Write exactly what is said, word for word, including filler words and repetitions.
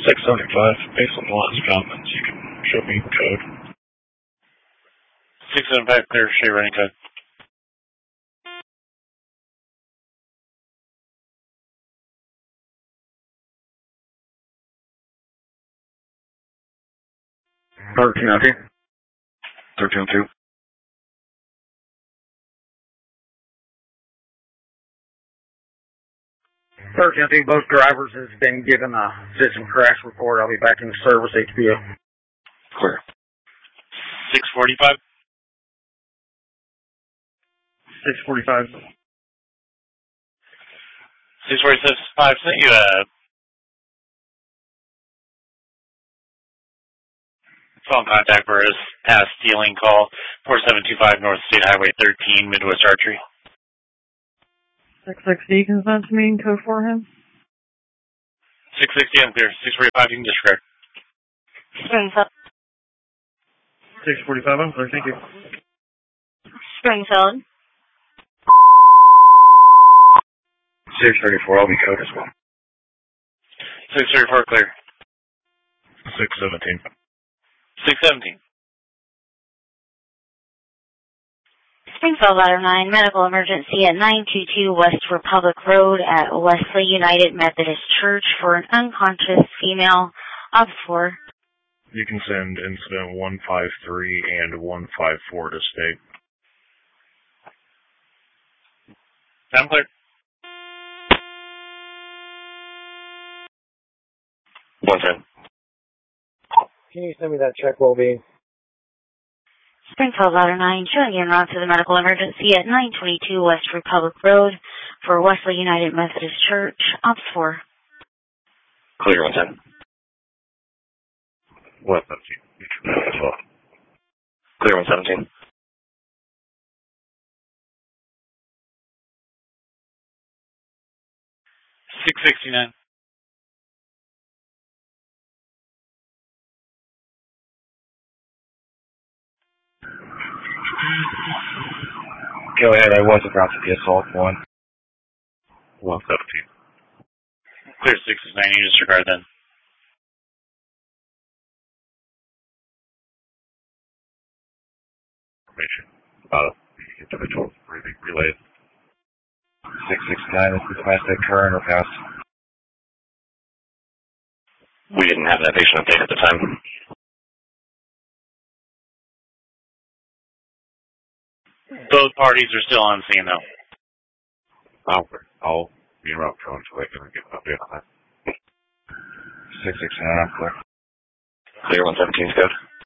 six seventy-five, based on the last comments, you can show me code. six seventy-five, clear, show running code. thirteen oh two. thirteen oh two. thirteen oh two, both drivers has been given a position crash report. I'll be back in service, H P O. Clear. six forty-five. six forty-five. six forty-five, sent you a phone contact for his past stealing call, four seven two five North State Highway thirteen, Midwest Archery. six sixty, consent to meeting code for him. six sixty, I'm clear. six forty-five, you can disregard. Springs up. six forty-five, I'm clear, thank you. Springfield. six thirty-four, I'll be code as well. six thirty-four, clear. six seventeen. six seventeen. Springfield Ladder nine, medical emergency at nine two two West Republic Road at Wesley United Methodist Church for an unconscious female of four. You can send incident one five three and one five four to state. I'm clear. One ten. Can you send me that check, well-being? Springfield Ladder nine, showing en route to the medical emergency at nine twenty-two West Republic Road for Wesley United Methodist Church, Ops four. Clear, one ten. one seventeen. Clear, one seventeen. six sixty-nine. Go ahead, I was about to the assault one. one seventeen. Clear, six sixty-nine, you disregard then. Information about the individual relayed. six sixty-nine, this is domestic, current or past? We didn't have that patient update at the time. Both parties are still on scene, though. I'll, I'll be in route going so they can get an update on that. six sixty-nine, I'm clear. Clear, one seventeen's code.